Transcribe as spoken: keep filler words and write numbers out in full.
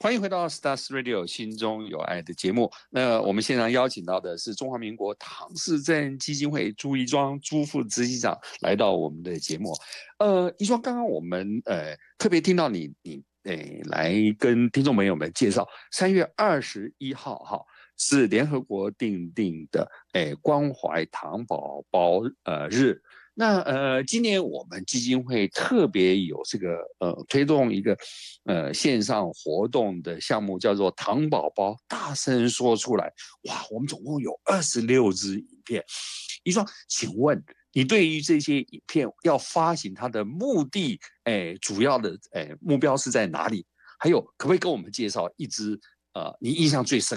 欢迎回到 Stars Radio 心中有爱的节目。那我们现场邀请到的是中华民国唐氏症基金会朱一庄朱副执行长来到我们的节目。呃，一庄，刚刚我们呃特别听到你你诶来跟听众朋友们介绍，三月二十一号哈是联合国定定的诶关怀糖宝宝呃日。那呃，今年我们基金会特别有这个呃推动一个呃线上活动的项目，叫做“糖宝宝大声说出来”。哇，我们总共有二十六支影片。一双，请问你对于这些影片要发行它的目的，哎，主要的哎目标是在哪里？还有，可不可以跟我们介绍一支呃你印象最深